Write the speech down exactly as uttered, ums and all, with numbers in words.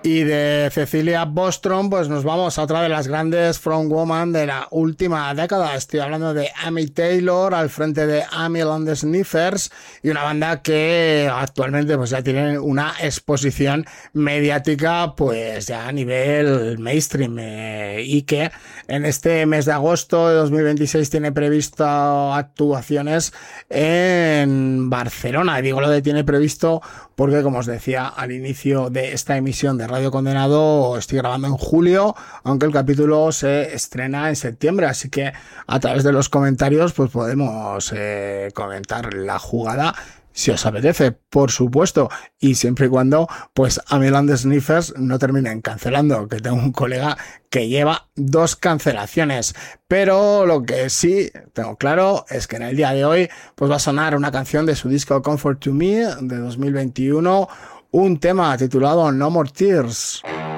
Y de Cecilia Bostrom, pues nos vamos a otra de las grandes frontwoman de la última década. Estoy hablando de Amy Taylor al frente de Amy and the Sniffers, y una banda que actualmente pues ya tiene una exposición mediática pues ya a nivel mainstream, eh, y que en este mes de agosto de dos mil veintiséis tiene previsto actuaciones en Barcelona. Y digo lo de tiene previsto porque, como os decía al inicio de esta emisión de Radio Condenado, estoy grabando en julio, aunque el capítulo se estrena en septiembre, así que a través de los comentarios pues podemos eh, comentar la jugada si os apetece, por supuesto, y siempre y cuando pues Amy and the Sniffers no terminen cancelando, que tengo un colega que lleva dos cancelaciones. Pero lo que sí tengo claro es que en el día de hoy pues va a sonar una canción de su disco Comfort to Me de dos mil veintiuno, un tema titulado No More Tears.